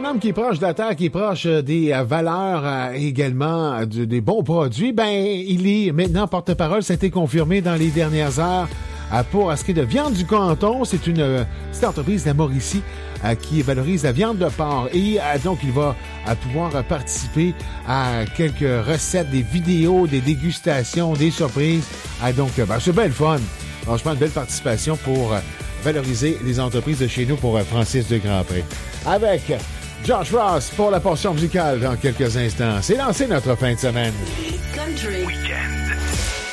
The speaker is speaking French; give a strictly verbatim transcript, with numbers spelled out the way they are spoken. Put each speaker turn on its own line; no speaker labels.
un homme qui est proche de la terre, qui est proche des euh, valeurs euh, également euh, de, des bons produits, ben il est maintenant porte-parole. Ça a été confirmé dans les dernières heures euh, pour ce qui est de Viande du Canton. C'est une euh, petite entreprise de la Mauricie euh, qui valorise la viande de porc. Et euh, donc, il va euh, pouvoir euh, participer à quelques recettes, des vidéos, des dégustations, des surprises. Euh, donc, euh, ben, c'est bien le fun. Franchement, une belle participation pour euh, valoriser les entreprises de chez nous pour euh, Francis de Grandpré. Avec Josh Ross pour la portion musicale dans quelques instants. C'est lancé notre fin de semaine.
Country.